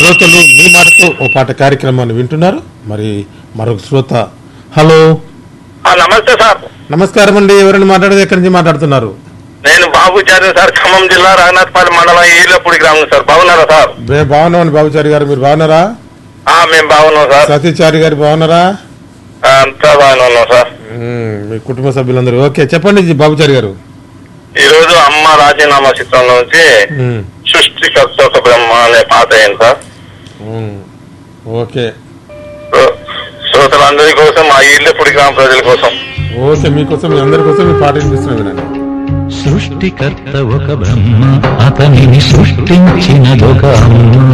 శ్రోతలు మీ మాటతో ఓ పాట కార్యక్రమాన్ని వింటున్నారు. మరి మరొక శ్రోత. హలో, నమస్తే సార్. నమస్కారం అండి. ఎవరైనా మాట్లాడేది, ఎక్కడి నుంచి మాట్లాడుతున్నారు? నేను బాబుచారి సార్, ఖమ్మం జిల్లా రఘునాథపల్లి మండలం ఈలపూడి గ్రామం సార్. బాగున్నారా సార్? బాగున్నామండి బాబుచారి గారు, మీరు బాగున్నారా? మేము బాగున్నాం సార్. సతీచారి గారు బాగున్నారా? అంతా బాగానే ఉన్నాం సార్. మీ కుటుంబ సభ్యులందరూ ఓకే. చెప్పండి బాబుచారి గారు. ఈ రోజు అమ్మ రాజీనామా చిత్రంలో నుంచి సృష్టికర్త ఒక బ్రహ్మ అనే పాట అయింది సార్. ఓకే, శ్రోతలందరి కోసం, ఆ ఈలపూడి గ్రామ ప్రజల కోసం. ఓకే, మీకోసం, మీ అందరి కోసం మీ పాట వినిపిస్తున్నాం, వినండి. సృష్టికర్త ఒక బ్రహ్మ, అతనిని సృష్టించినదొక అమ్మ.